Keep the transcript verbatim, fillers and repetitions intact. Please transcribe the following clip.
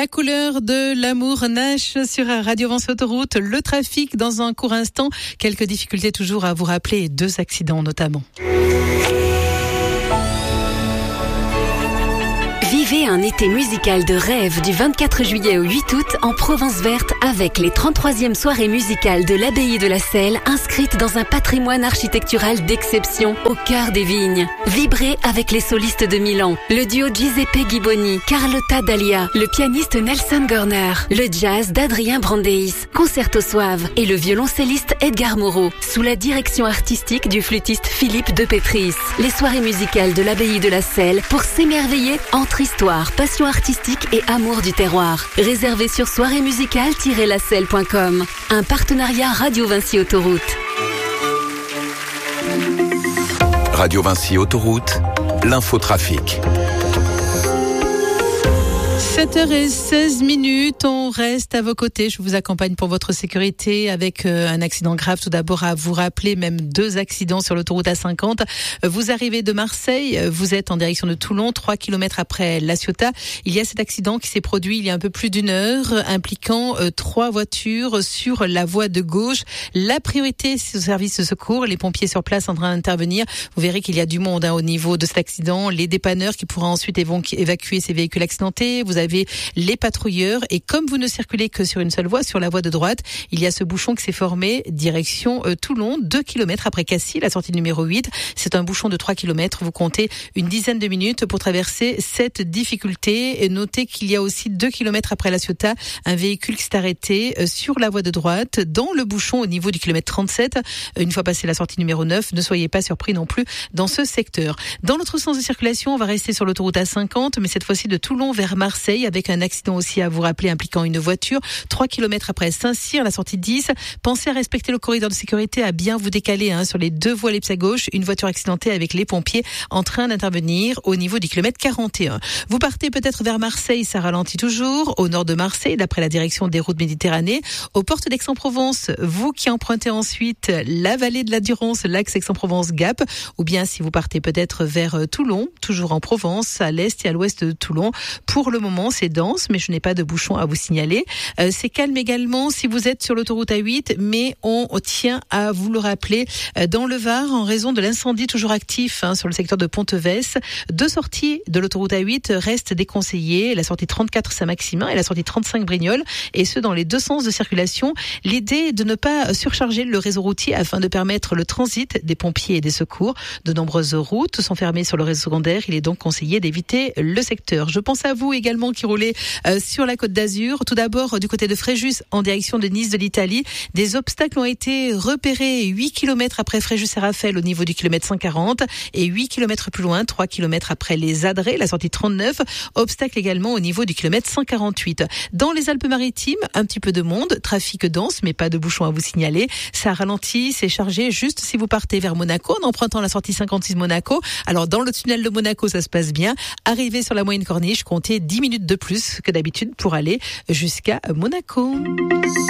La couleur de l'amour Nash sur Radio Vinci Autoroute. Le trafic dans un court instant. Quelques difficultés toujours à vous rappeler, deux accidents notamment. Vivez un été musical de rêve du vingt-quatre juillet au huit août en Provence Verte avec les trente-troisièmes soirées musicales de l'Abbaye de la Selle inscrites dans un patrimoine architectural d'exception au cœur des vignes. Vibrez avec les solistes de Milan, le duo Giuseppe Ghiboni, Carlotta Dahlia, le pianiste Nelson Gorner, le jazz d'Adrien Brandeis, Concerto Suave et le violoncelliste Edgar Moreau sous la direction artistique du flûtiste Philippe de Petris. Les soirées musicales de l'Abbaye de la Selle pour s'émerveiller entre histoire, passion artistique et amour du terroir. Réservé sur soirée musicale tiret la selle point com. Un partenariat Radio Vinci Autoroute. Radio Vinci Autoroute, l'infotrafic. sept heures seize minutes, on reste à vos côtés. Je vous accompagne pour votre sécurité avec euh, un accident grave. Tout d'abord, à vous rappeler, même deux accidents sur l'autoroute A cinquante. Vous arrivez de Marseille, vous êtes en direction de Toulon, trois kilomètres après La Ciotat. Il y a cet accident qui s'est produit il y a un peu plus d'une heure, impliquant euh, trois voitures sur la voie de gauche. La priorité, c'est au service de secours. Les pompiers sur place en train d'intervenir. Vous verrez qu'il y a du monde hein, au niveau de cet accident. Les dépanneurs qui pourront ensuite évo- évacuer ces véhicules accidentés. Vous avez les patrouilleurs et comme vous ne circulez que sur une seule voie, sur la voie de droite, il y a ce bouchon qui s'est formé direction euh, Toulon, deux kilomètres après Cassis, la sortie numéro huit. C'est un bouchon de trois kilomètres. Vous comptez une dizaine de minutes pour traverser cette difficulté. Et notez qu'il y a aussi deux kilomètres après La Ciotat, un véhicule qui s'est arrêté euh, sur la voie de droite, dans le bouchon au niveau du kilomètre trente-sept. Euh, une fois passé la sortie numéro neuf, ne soyez pas surpris non plus dans ce secteur. Dans l'autre sens de circulation, on va rester sur l'autoroute A cinquante, mais cette fois-ci de Toulon vers Marseille, avec un accident aussi à vous rappeler impliquant une voiture. trois kilomètres après Saint-Cyr, la sortie dix. Pensez à respecter le corridor de sécurité, à bien vous décaler hein, sur les deux voies ellipses à gauche. Une voiture accidentée avec les pompiers en train d'intervenir au niveau du kilomètre quarante et un. Vous partez peut-être vers Marseille, ça ralentit toujours. Au nord de Marseille, d'après la direction des routes Méditerranée. Aux portes d'Aix-en-Provence, vous qui empruntez ensuite la vallée de la Durance, l'axe Aix-en-Provence-Gap, ou bien si vous partez peut-être vers Toulon, toujours en Provence, à l'est et à l'ouest de Toulon. Pour le moment, c'est dense, mais je n'ai pas de bouchon à vous signaler. Euh, c'est calme également si vous êtes sur l'autoroute A huit, mais on tient à vous le rappeler. Euh, dans le Var, en raison de l'incendie toujours actif hein, sur le secteur de Ponteves, deux sorties de l'autoroute A huit restent déconseillées. La sortie trente-quatre Saint-Maximin et la sortie trente-cinq Brignoles, et ce dans les deux sens de circulation. L'idée est de ne pas surcharger le réseau routier afin de permettre le transit des pompiers et des secours. De nombreuses routes sont fermées sur le réseau secondaire. Il est donc conseillé d'éviter le secteur. Je pense à vous également qui roulez euh, sur la Côte d'Azur. Tout d'abord, du côté de Fréjus, en direction de Nice de l'Italie, des obstacles ont été repérés huit kilomètres après Fréjus-Raphaël au niveau du kilomètre cent quarante et huit kilomètres plus loin, trois kilomètres après les Adrets, la sortie trente-neuf. Obstacle également au niveau du kilomètre cent quarante-huit. Dans les Alpes-Maritimes, un petit peu de monde, trafic dense, mais pas de bouchon à vous signaler. Ça ralentit, c'est chargé juste si vous partez vers Monaco en empruntant la sortie cinquante-six Monaco. Alors dans le tunnel de Monaco, ça se passe bien. Arrivé sur la moyenne corniche, comptez dix minutes de plus que d'habitude pour aller jusqu'à Monaco.